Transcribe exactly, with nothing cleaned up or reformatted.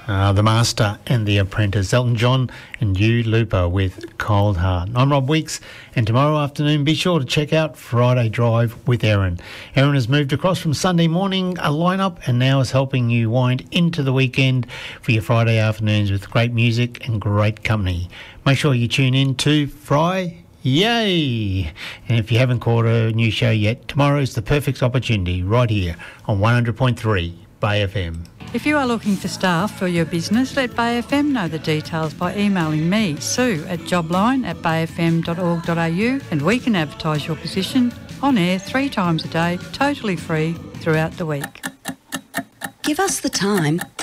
Uh, the Master and the Apprentice, Elton John and Hugh Lupa with Cold Heart. I'm Rob Weeks, and tomorrow afternoon be sure to check out Friday Drive with Erin. Erin has moved across from Sunday morning a lineup and now is helping you wind into the weekend for your Friday afternoons with great music and great company. Make sure you tune in to Fry Yay! And if you haven't caught a new show yet, tomorrow's the perfect opportunity right here on one hundred point three Bay F M. If you are looking for staff for your business, let Bay F M know the details by emailing me, Sue, at jobline at bay f m dot org dot a u, and we can advertise your position on air three times a day, totally free throughout the week. Give us the time